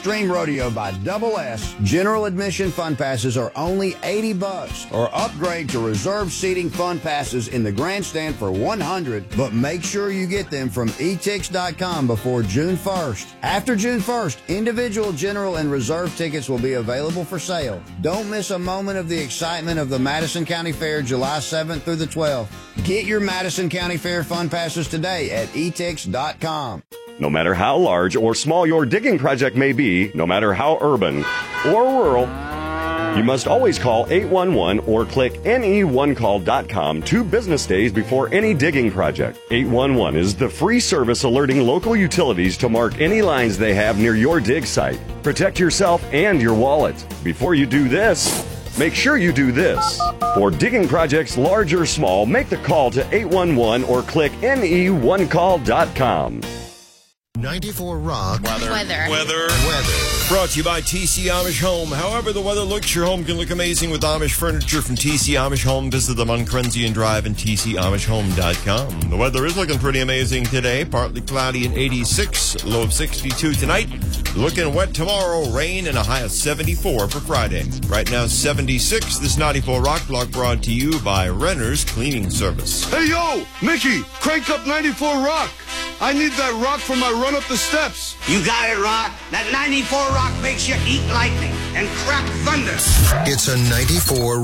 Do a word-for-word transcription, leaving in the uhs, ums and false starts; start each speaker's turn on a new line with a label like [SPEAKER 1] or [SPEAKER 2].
[SPEAKER 1] Extreme Rodeo by Double S, general admission fun passes are only eighty bucks, or upgrade to reserved seating fun passes in the grandstand for one hundred, but make sure you get them from e tix dot com before June first. After June first, individual, general, and reserve tickets will be available for sale. Don't miss a moment of the excitement of the Madison County Fair July seventh through the twelfth. Get your Madison County Fair fun passes today at e tix dot com.
[SPEAKER 2] No matter how large or small your digging project may be, no matter how urban or rural, you must always call eight one one or click N E one call dot com two business days before any digging project. eight one one is the free service alerting local utilities to mark any lines they have near your dig site. Protect yourself and your wallet. Before you do this, make sure you do this. For digging projects large or small, make the call to eight one one or click N E one call dot com.
[SPEAKER 3] ninety-four Rock.
[SPEAKER 4] Weather.
[SPEAKER 5] Weather.
[SPEAKER 4] Weather.
[SPEAKER 3] Weather.
[SPEAKER 4] Brought to you by T C Amish Home. However the weather looks, your home can look amazing with Amish furniture from T C Amish Home. Visit them on Crenzian Drive and T C Amish Home dot com. The weather is looking pretty amazing today. Partly cloudy and eighty-six, low of sixty-two tonight. Looking wet tomorrow, rain and a high of seventy-four for Friday. Right now, seventy-six. This ninety-four Rock Block brought to you by Renner's Cleaning Service.
[SPEAKER 6] Hey, yo, Mickey, crank up ninety-four Rock. I need that rock for my run up the steps.
[SPEAKER 7] You got it, Rock. That ninety-four Rock makes you eat lightning and crap thunder.
[SPEAKER 3] It's a ninety-four